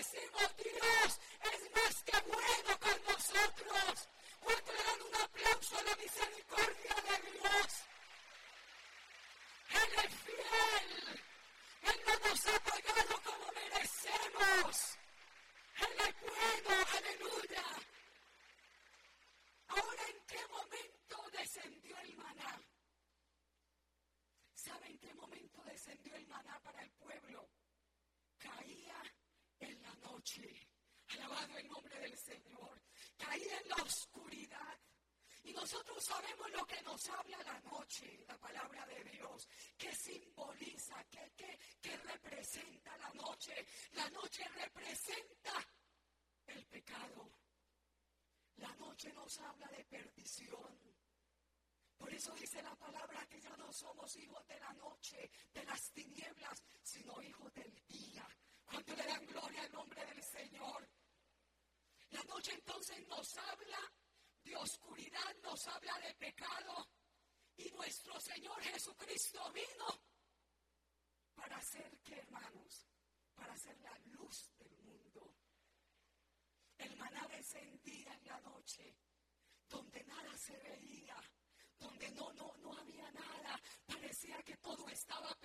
decimos: Dios es más que bueno con nosotros. ¿Cuánto le dan un aplauso a la misericordia de Dios? Él es fiel. Él no nos ha pagado como merecemos. Él es bueno, aleluya. Ahora, ¿en qué momento descendió el maná? ¿Sabe en qué momento descendió el maná para el pueblo? Caía en la noche. Alabado el nombre del Señor. Caía en la oscuridad. Y nosotros sabemos lo que nos habla la noche, la palabra de Dios. ¿Qué simboliza? ¿Qué representa la noche? La noche representa el pecado. La noche nos habla de perdición. Por eso dice la palabra que ya no somos hijos de la noche, de las tinieblas, sino hijos del día. ¿Cuánto le dan gloria al nombre del Señor? La noche entonces nos habla de oscuridad, nos habla de pecado. Y nuestro Señor Jesucristo vino para ser, ¿qué, hermanos? Para ser la luz del mundo. El maná descendía en la noche, donde nada se veía, donde no había nada. Parecía que todo estaba